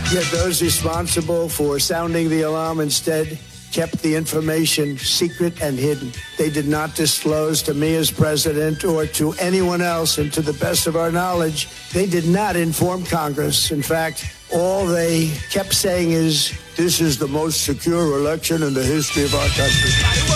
Yet those responsible for sounding the alarm instead kept the information secret and hidden. They did not disclose to me as president or to anyone else, and to the best of our knowledge, they did not inform Congress. In fact, all they kept saying is, this is the most secure election in the history of our country.